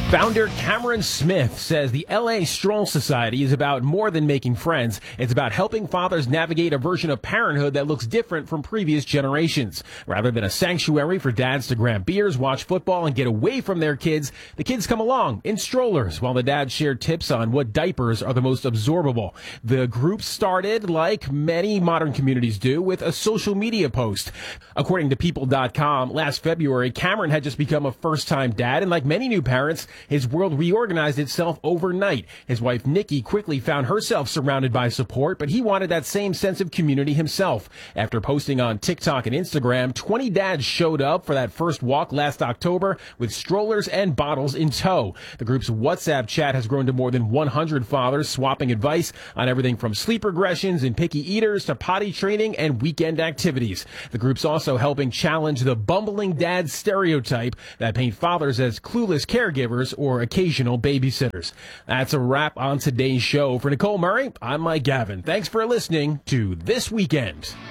Founder Cameron Smith says the LA Stroll Society is about more than making friends. It's about helping fathers navigate a version of parenthood that looks different from previous generations. Rather than a sanctuary for dads to grab beers, watch football, and get away from their kids, the kids come along in strollers while the dads share tips on what diapers are the most absorbable. The group started, like many modern communities do, with a social media post. According to People.com, last February, Cameron had just become a first-time dad, and like many new parents, his world reorganized itself overnight. His wife, Nikki, quickly found herself surrounded by support, but he wanted that same sense of community himself. After posting on TikTok and Instagram, 20 dads showed up for that first walk last October with strollers and bottles in tow. The group's WhatsApp chat has grown to more than 100 fathers swapping advice on everything from sleep regressions and picky eaters to potty training and weekend activities. The group's also helping challenge the bumbling dad stereotype that paint fathers as clueless caregivers or occasional babysitters. That's a wrap on today's show. For Nicole Murray, I'm Mike Gavin. Thanks for listening to This Weekend.